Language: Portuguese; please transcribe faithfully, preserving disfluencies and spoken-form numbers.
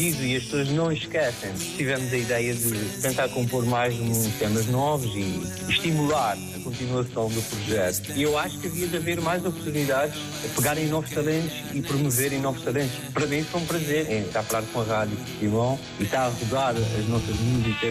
perdido e as pessoas não esquecem. Tivemos a ideia de tentar compor mais um, temas novos e estimular a continuação do projeto. E eu acho que havia de haver mais oportunidades a pegarem novos talentos e promoverem novos talentos. Para mim foi um prazer em estar a falar com a rádio Simão e estar a rodar as nossas músicas